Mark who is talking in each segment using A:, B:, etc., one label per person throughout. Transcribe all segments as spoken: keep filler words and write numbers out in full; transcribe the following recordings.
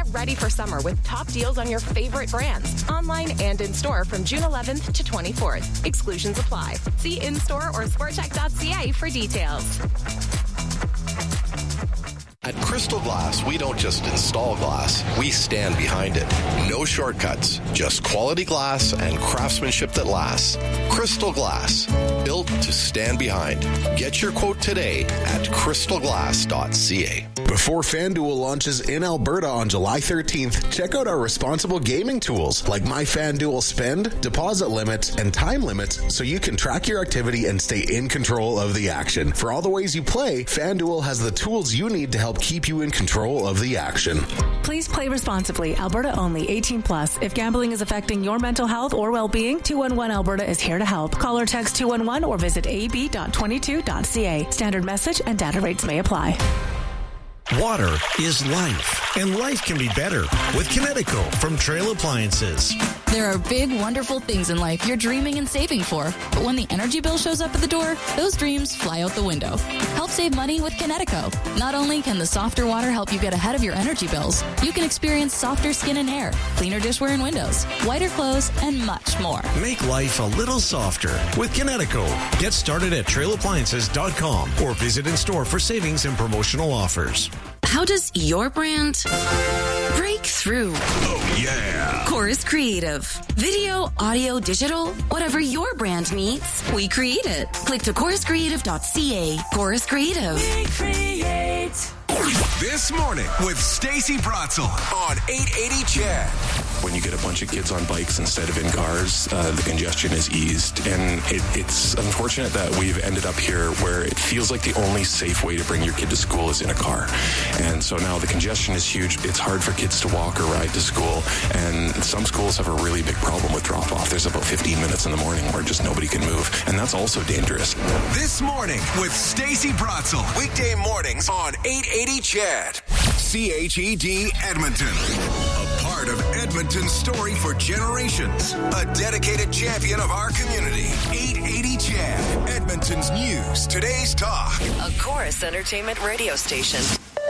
A: ready for summer with top deals on your favorite brands, online and in-store from June eleventh to twenty-fourth. Exclusions apply. See in-store or sportcheck dot c a for details.
B: At Crystal Glass, we don't just install glass, we stand behind it. No shortcuts, just quality glass and craftsmanship that lasts. Crystal Glass, built to stand behind. Get your quote today at crystal glass dot c a.
C: Before FanDuel launches in Alberta on July thirteenth, check out our responsible gaming tools like My FanDuel Spend, deposit limits, and time limits so you can track your activity and stay in control of the action. For all the ways you play, FanDuel has the tools you need to help keep you in control of the action.
D: Please play responsibly. Alberta only. eighteen plus. If gambling is affecting your mental health or well-being, two one one Alberta is here to help. Call or text two one one or visit a b dot twenty-two dot c a. Standard message and data rates may apply.
E: Water is life, and life can be better with Kinetico from Trail Appliances.
F: There are big, wonderful things in life you're dreaming and saving for, but when the energy bill shows up at the door, those dreams fly out the window. Help save money with Kinetico. Not only can the softer water help you get ahead of your energy bills, you can experience softer skin and hair, cleaner dishware and windows, whiter clothes, and much more.
E: Make life a little softer with Kinetico. Get started at trail appliances dot com or visit in store for savings and promotional offers.
G: How does your brand break through?
E: Oh, yeah.
G: Chorus Creative. Video, audio, digital, whatever your brand needs, we create it. Click to chorus creative dot c a. Chorus Creative.
H: We create.
I: This morning with Stacey Bratzel on eight eighty C H E D.
J: When you get a bunch of kids on bikes instead of in cars, uh, the congestion is eased. And it, it's unfortunate that we've ended up here where it feels like the only safe way to bring your kid to school is in a car. And so now the congestion is huge. It's hard for kids to walk or ride to school. And some schools have a really big problem with drop-off. There's about fifteen minutes in the morning where just nobody can move. And that's also dangerous.
I: This morning with Stacey Bratzel. Weekday mornings on eight eighty C H E D. C H E D Edmonton. A part of Edmonton's story for generations. A dedicated champion of our community. eight eighty C H E D. Edmonton's news. Today's talk.
K: A Chorus Entertainment radio station.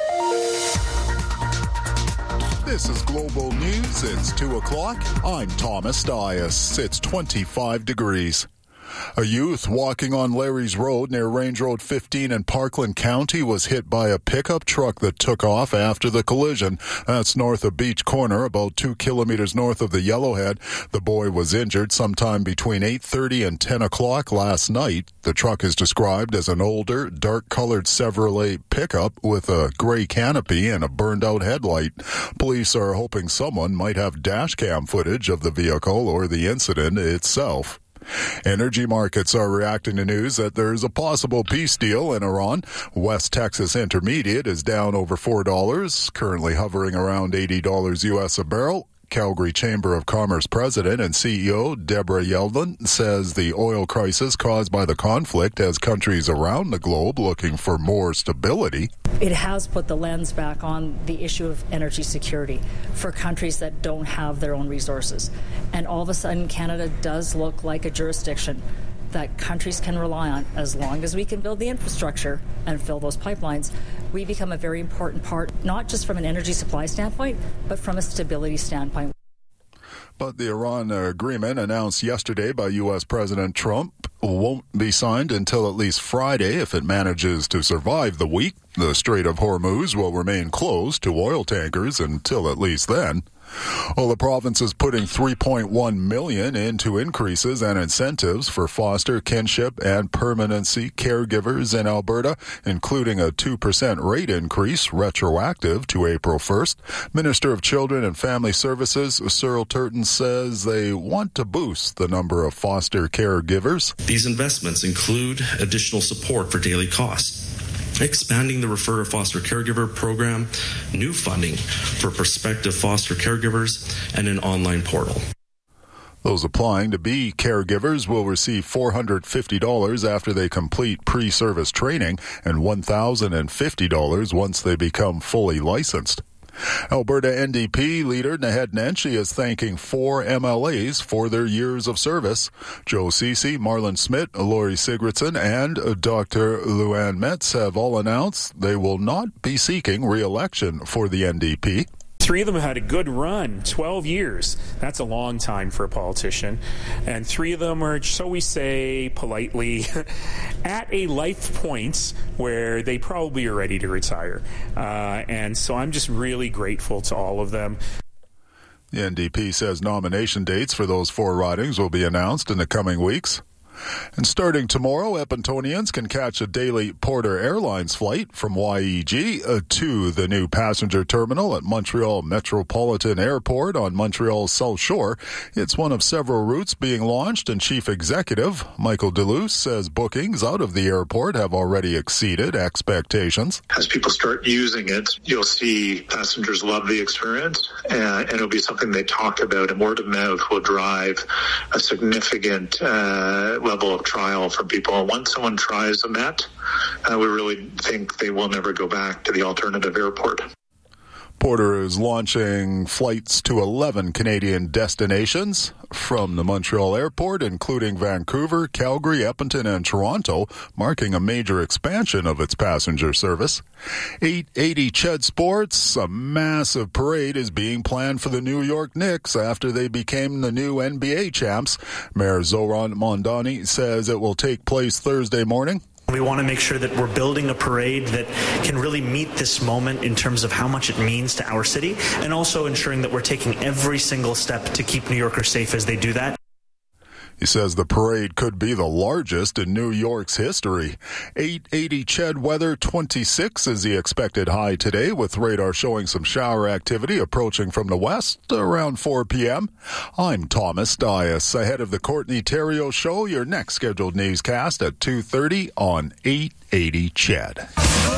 L: This is Global News. It's two o'clock. I'm Thomas Dias. It's twenty-five degrees. A youth walking on Larry's Road near Range Road fifteen in Parkland County was hit by a pickup truck that took off after the collision. That's north of Beach Corner, about two kilometers north of the Yellowhead. The boy was injured sometime between eight thirty and ten o'clock last night. The truck is described as an older, dark-colored Chevrolet pickup with a gray canopy and a burned-out headlight. Police are hoping someone might have dash cam footage of the vehicle or the incident itself. Energy markets are reacting to news that there's a possible peace deal in Iran. West Texas Intermediate is down over four dollars, currently hovering around eighty dollars U S a barrel. Calgary Chamber of Commerce President and C E O Deborah Yeldon says the oil crisis caused by the conflict has countries around the globe looking for more stability.
M: It has put the lens back on the issue of energy security for countries that don't have their own resources. And all of a sudden, Canada does look like a jurisdiction that countries can rely on. As long as we can build the infrastructure and fill those pipelines, we become a very important part, not just from an energy supply standpoint, but from a stability standpoint.
L: But the Iran agreement announced yesterday by U S President Trump won't be signed until at least Friday if it manages to survive the week. The Strait of Hormuz will remain closed to oil tankers until at least then. Well, the province is putting three point one million dollars into increases and incentives for foster, kinship, and permanency caregivers in Alberta, including a two percent rate increase retroactive to April first. Minister of Children and Family Services, Cyril Turton, says they want to boost the number of foster caregivers.
N: These investments include additional support for daily costs, expanding the Refer a Foster Caregiver program, new funding for prospective foster caregivers, and an online portal.
L: Those applying to be caregivers will receive four hundred fifty dollars after they complete pre-service training and one thousand fifty dollars once they become fully licensed. Alberta N D P leader Naheed Nenshi is thanking four M L As for their years of service. Joe Ceci, Marlon Smith, Lori Sigridson, and Doctor Luann Metz have all announced they will not be seeking re-election for the N D P.
O: three of them had a good run, twelve years. That's a long time for a politician. And three of them are, so we say politely, at a life point where they probably are ready to retire. Uh, and so I'm just really grateful to all of them.
L: The N D P says nomination dates for those four ridings will be announced in the coming weeks. And starting tomorrow, Edmontonians can catch a daily Porter Airlines flight from Y E G uh, to the new passenger terminal at Montreal Metropolitan Airport on Montreal's South Shore. It's one of several routes being launched, and Chief Executive Michael Deluce says bookings out of the airport have already exceeded expectations.
P: As people start using it, you'll see passengers love the experience, and, and it'll be something they talk about, and word of mouth will drive a significant uh, level of trial from people. And once someone tries a Met, uh, we really think they will never go back to the alternative airport.
L: Porter is launching flights to eleven Canadian destinations from the Montreal airport, including Vancouver, Calgary, Edmonton, and Toronto, marking a major expansion of its passenger service. eight eighty C H E D Sports, a massive parade is being planned for the New York Knicks after they became the new N B A champs. Mayor Zoran Mondani says it will take place Thursday morning.
Q: We want to make sure that we're building a parade that can really meet this moment in terms of how much it means to our city, and also ensuring that we're taking every single step to keep New Yorkers safe as they do that.
L: He says the parade could be the largest in New York's history. eight eighty C H E D weather, twenty-six is the expected high today, with radar showing some shower activity approaching from the west around four p.m. I'm Thomas Dias. Ahead of the Courtney Theriault Show, your next scheduled newscast at two thirty on eight eighty C H E D.